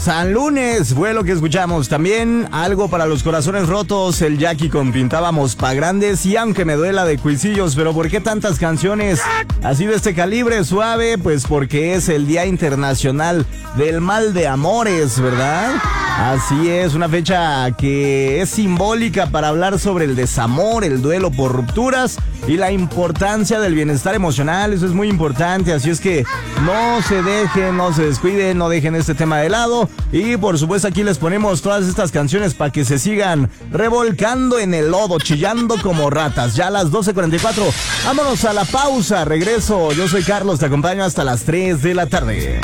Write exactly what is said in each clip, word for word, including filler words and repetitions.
San Lunes fue lo que escuchamos. También algo para los corazones rotos, el Jackie con Pintábamos pa' Grandes. Y aunque me duela de Cuisillos, pero ¿por qué tantas canciones así de este calibre suave? Pues porque es el Día Internacional del Mal de Amores, ¿verdad? Así es, una fecha que es simbólica para hablar sobre el desamor, el duelo por rupturas y la importancia del bienestar emocional. Eso es muy importante, así es que no se dejen, no se descuiden, no dejen este tema de lado. Y por supuesto aquí les ponemos todas estas canciones para que se sigan revolcando en el lodo, chillando como ratas. Ya a las doce cuarenta y cuatro, vámonos a la pausa, regreso. Yo soy Carlos, te acompaño hasta las tres de la tarde.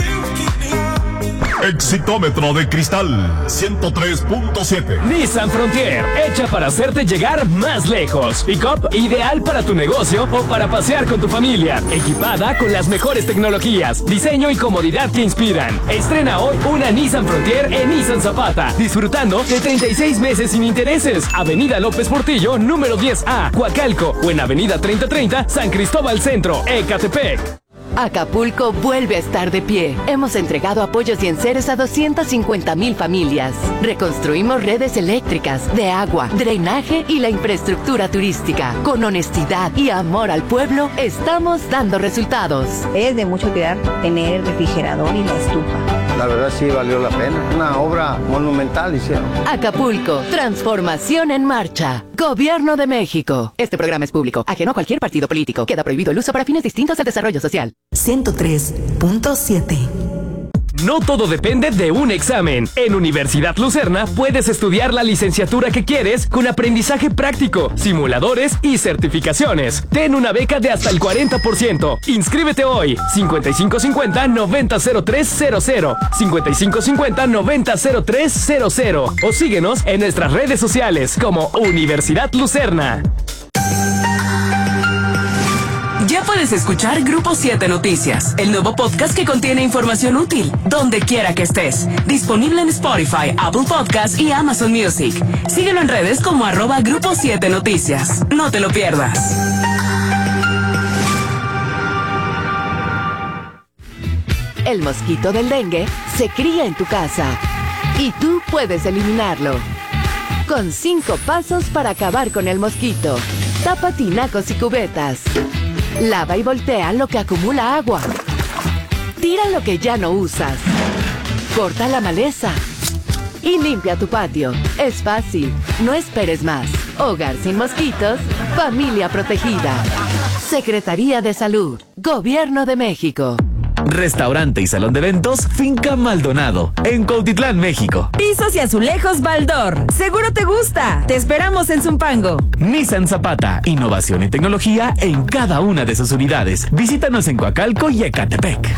Exitómetro de cristal ciento tres punto siete. Nissan Frontier, hecha para hacerte llegar más lejos. Pick-up ideal para tu negocio o para pasear con tu familia. Equipada con las mejores tecnologías, diseño y comodidad que inspiran. Estrena hoy una Nissan Frontier en Nissan Zapata, disfrutando de treinta y seis meses sin intereses. Avenida López Portillo, número diez A, Coacalco, o en Avenida treinta treinta, San Cristóbal Centro, Ecatepec. Acapulco vuelve a estar de pie. Hemos entregado apoyos y enseres a doscientas cincuenta mil familias. Reconstruimos redes eléctricas, de agua, drenaje y la infraestructura turística. Con honestidad y amor al pueblo, estamos dando resultados. Es de mucho cuidar tener el refrigerador y la estufa. La verdad sí valió la pena. Una obra monumental hicieron. Acapulco, transformación en marcha. Gobierno de México. Este programa es público, ajeno a cualquier partido político. Queda prohibido el uso para fines distintos al desarrollo social. ciento tres punto siete. No todo depende de un examen. En Universidad Lucerna puedes estudiar la licenciatura que quieres con aprendizaje práctico, simuladores y certificaciones. Ten una beca de hasta el cuarenta por ciento. Inscríbete hoy. cincuenta y cinco cincuenta, noventa cero tres cero cero. cincuenta y cinco cincuenta, noventa cero tres cero cero. O síguenos en nuestras redes sociales como Universidad Lucerna. Ya puedes escuchar Grupo siete Noticias, el nuevo podcast que contiene información útil, donde quiera que estés. Disponible en Spotify, Apple Podcasts y Amazon Music. Síguelo en redes como arroba Grupo siete Noticias. No te lo pierdas. El mosquito del dengue se cría en tu casa y tú puedes eliminarlo. Con cinco pasos para acabar con el mosquito. Tapa tinacos y cubetas. Lava y voltea lo que acumula agua. Tira lo que ya no usas. Corta la maleza. Y limpia tu patio. Es fácil. No esperes más. Hogar sin mosquitos. Familia protegida. Secretaría de Salud. Gobierno de México. Restaurante y salón de eventos Finca Maldonado, en Cuautitlán, México. Pisos y azulejos Baldor. Seguro te gusta. Te esperamos en Zumpango. Nissan Zapata, innovación y tecnología en cada una de sus unidades. Visítanos en Coacalco y Ecatepec.